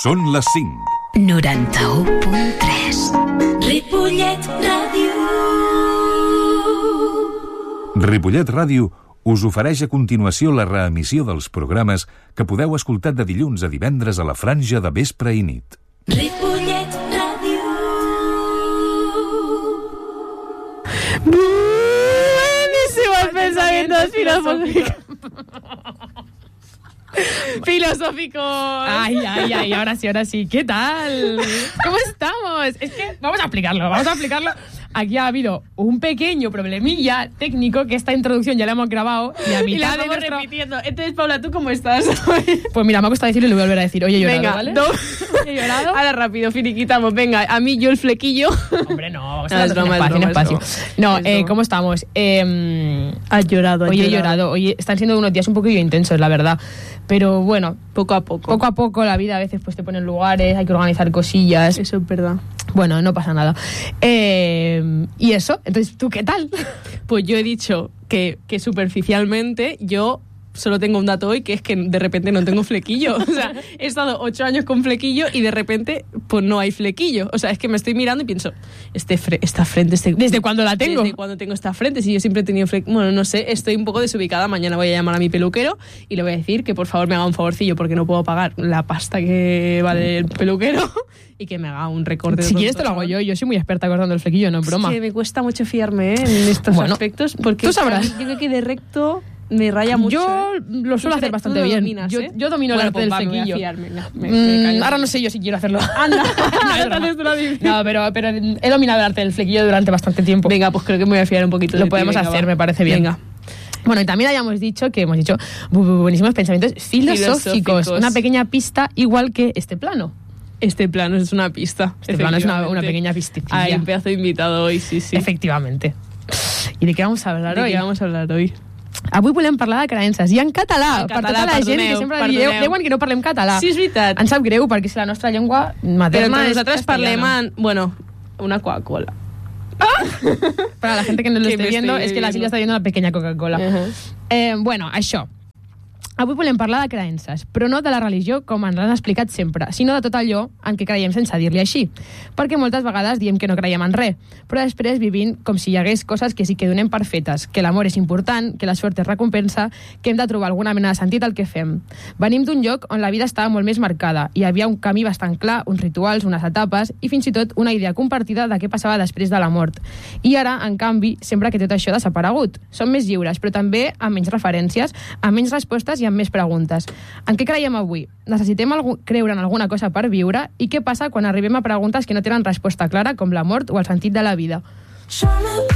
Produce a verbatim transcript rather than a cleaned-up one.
Són les cinc. noranta-u punt tres. Ripollet Ràdio. Ripollet Ràdio us ofereix a continuació la reemissió dels programes que podeu escoltar de dilluns a divendres a la franja de vespre i nit. Ripollet Ràdio. Buenísimos pensamientos filosóficos. Filosóficos. Ay, ay, ay, ahora sí, ahora sí. ¿Qué tal? ¿Cómo estamos? Es que vamos a explicarlo, vamos a explicarlo. Aquí ha habido un pequeño problemilla técnico que esta introducción ya la hemos grabado y a mitad y la de vamos nuestro... repitiendo. Entonces, Paula, ¿tú cómo estás? Pues mira, me ha costado decirlo y lo voy a volver a decir. Oye, he llorado, Venga, ¿vale? no. ¿He llorado? Ahora rápido, finiquitamos. Venga, a mí yo el flequillo. Hombre, no, vamos No, a es hacer broma, es espacio, broma, espacio. es broma. No, Es eh, broma. ¿cómo estamos? Eh, Has llorado, has Hoy he llorado. llorado. Hoy están siendo unos días un poquillo intensos, la verdad. Pero bueno, Poco a poco. poco a poco la vida a veces pues te pone en lugares, hay que organizar cosillas. Eso es verdad. Bueno, no pasa nada. Eh, y eso, entonces, ¿tú qué tal? Pues yo he dicho que, que superficialmente yo solo tengo un dato hoy, que es que de repente no tengo flequillo. O sea, he estado ocho años con flequillo y de repente pues no hay flequillo. O sea, es que me estoy mirando y pienso, este fre- esta frente... Este, ¿Desde cuándo la tengo? ¿Desde cuándo tengo esta frente? Si yo siempre he tenido flequillo. Bueno, no sé, estoy un poco desubicada. Mañana voy a llamar a mi peluquero y le voy a decir que por favor me haga un favorcillo porque no puedo pagar la pasta que vale el peluquero y que me haga un recorte. Si quieres te lo hago yo, yo soy muy experta cortando el flequillo, no es broma. Es que me cuesta mucho fiarme, ¿eh? En estos Bueno, aspectos porque tú sabrás. yo creo que de recto me raya mucho. Yo ¿eh? lo suelo Tú hacer cre- bastante tú lo bien. dominas, yo, ¿eh? yo domino Bueno, el arte pues del va, me voy a flequillo. fiar, venga, me- Mm, me callo. ahora no sé yo si quiero hacerlo. Anda, No, es ahora broma. haces tú la difícil. No, pero, pero he dominado el arte del flequillo durante bastante tiempo. Venga, pues creo que me voy a fiar un poquito de Lo ti, podemos venga, hacer, va. me parece bien. Venga. Bueno, y también hayamos dicho que hemos dicho bu- bu- buenísimos pensamientos filosóficos. Filosóficos. Una pequeña pista igual que este plano. Este plano es una pista. Este plano es una, una efectivamente. pequeña pistecilla. Hay un pedazo de invitado hoy, sí, sí. Efectivamente. ¿Y de qué vamos a hablar ¿De hoy? qué vamos a hablar hoy? Avui volem parlar de creences i en català, En per català, tota la gent perdoneu, que sempre perdoneu. dieu, diuen que no parlem català. Sí, és veritat. Ens sap greu perquè és la nostra llengua Però materna. entre és nosaltres parlem castellana. en... Bueno, una Coca-Cola. Para la gente que no lo Que esté me viendo, estoy es que la viendo. Sílvia està viendo una pequeña Coca-Cola. Ajá. Eh, bueno, això. Avui volem parlar de creences, però no de la religió com ens l'han explicat sempre, sinó de tot allò en què creiem sense dir-li així. Perquè moltes vegades diem que no creiem en res, però després vivim com si hi hagués coses que sí que donem per fetes, que l'amor és important, que la sort és recompensa, que hem de trobar alguna mena de sentit al que fem. Venim d'un lloc on la vida estava molt més marcada, hi havia un camí bastant clar, uns rituals, unes etapes i fins i tot una idea compartida de què passava després de la mort. I ara, en canvi, sembla que tot això ha desaparegut. Som més lliures, però també amb menys referències, amb menys respostes i amb més preguntes. En què creiem avui? Necessitem algú, creure en alguna cosa per viure? I què passa quan arribem a preguntes que no tenen resposta clara, com la mort o el sentit de la vida?